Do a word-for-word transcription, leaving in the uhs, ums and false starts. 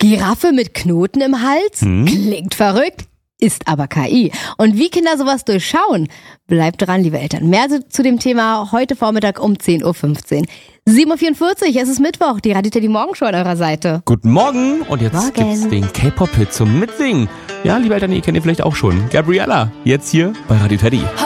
Giraffe mit Knoten im Hals? Hm? Klingt verrückt, ist aber K I. Und wie Kinder sowas durchschauen? Bleibt dran, liebe Eltern. Mehr zu dem Thema heute Vormittag um zehn Uhr fünfzehn. sieben Uhr vierundvierzig, es ist Mittwoch, die Radio Teddy Morgenshow an eurer Seite. Guten Morgen und jetzt Morgen. gibt's den K-Pop-Hit zum Mitsingen. Ja, liebe Eltern, ihr kennt ihn vielleicht auch schon. Gabriella, jetzt hier bei Radio Teddy.